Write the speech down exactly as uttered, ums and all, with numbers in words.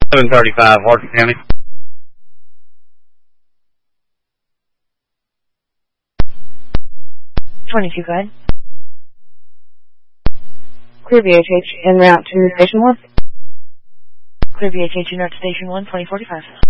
seven thirty-five, Hartford County. twenty-two, go ahead. Clear V H H en route to Station one. Clear V H H en route to Station one, twenty forty-five.